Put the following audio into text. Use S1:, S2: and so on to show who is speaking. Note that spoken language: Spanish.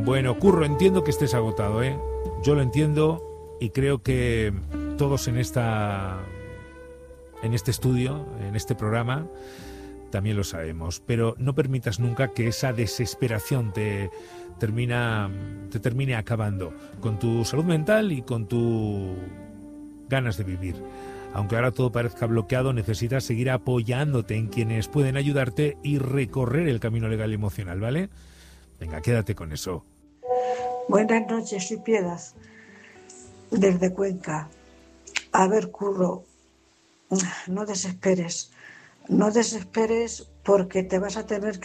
S1: Bueno, Curro, entiendo que estés agotado, ¿eh? Yo lo entiendo y creo que todos en este estudio, en este programa, también lo sabemos. Pero no permitas nunca que esa desesperación te termine acabando con tu salud mental y con tus ganas de vivir. Aunque ahora todo parezca bloqueado, necesitas seguir apoyándote en quienes pueden ayudarte y recorrer el camino legal y emocional, ¿vale? Venga, quédate con eso.
S2: Buenas noches, soy Piedad, desde Cuenca. A ver, Curro, no desesperes porque te vas a tener que